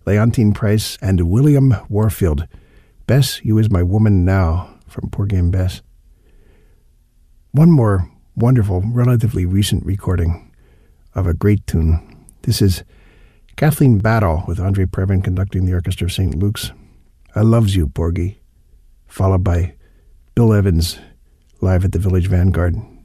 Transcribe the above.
Leontine Price, and William Warfield. Bess, You Is My Woman Now, from Porgy and Bess. One more wonderful, relatively recent recording of a great tune. This is Kathleen Battle with Andre Previn conducting the Orchestra of St. Luke's. I Loves You, Porgy, followed by Bill Evans live at the Village Vanguard.